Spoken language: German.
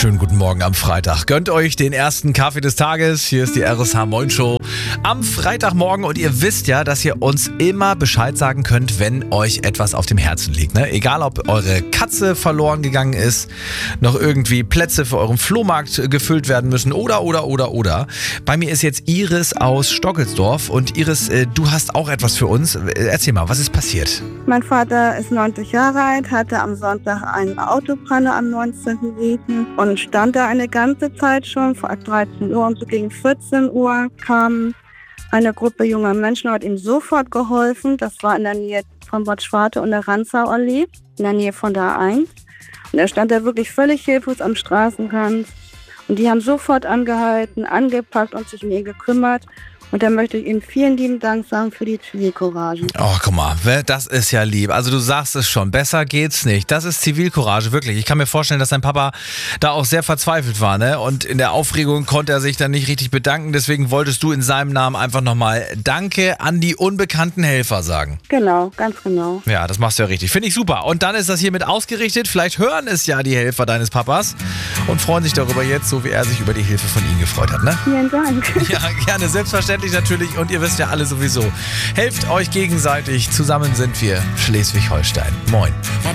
Schönen guten Morgen am Freitag. Gönnt euch den ersten Kaffee des Tages. Hier ist die RSH Moin Show am Freitagmorgen. Und ihr wisst ja, dass ihr uns immer Bescheid sagen könnt, wenn euch etwas auf dem Herzen liegt. Ne? Egal, ob eure Katze verloren gegangen ist, noch irgendwie Plätze für euren Flohmarkt gefüllt werden müssen oder. Bei mir ist jetzt Iris aus Stockelsdorf. Und Iris, du hast auch etwas für uns. Erzähl mal, was ist passiert? Mein Vater ist 90 Jahre alt, hatte am Sonntag eine Autopanne am 19.07. und stand da eine ganze Zeit schon, vor 13 Uhr und so gegen 14 Uhr kam eine Gruppe junger Menschen, hat ihm sofort geholfen. Das war in der Nähe von Bad Schwarte und der Ranzau-Allee, in der Nähe von der A1. Und er stand da wirklich völlig hilflos am Straßenkant. Und die haben sofort angehalten, angepackt und sich um ihn gekümmert. Und da möchte ich Ihnen vielen lieben Dank sagen für die Zivilcourage. Oh, guck mal, das ist ja lieb. Also du sagst es schon, besser geht's nicht. Das ist Zivilcourage, wirklich. Ich kann mir vorstellen, dass dein Papa da auch sehr verzweifelt war, ne? Und in der Aufregung konnte er sich dann nicht richtig bedanken. Deswegen wolltest du in seinem Namen einfach nochmal Danke an die unbekannten Helfer sagen. Genau, ganz genau. Ja, das machst du ja richtig. Finde ich super. Und dann ist das hiermit ausgerichtet. Vielleicht hören es ja die Helfer deines Papas und freuen sich darüber jetzt, so wie er sich über die Hilfe von ihnen gefreut hat, ne? Vielen Dank. Ja, gerne, selbstverständlich natürlich. Und ihr wisst ja alle sowieso, helft euch gegenseitig. Zusammen sind wir Schleswig-Holstein. Moin.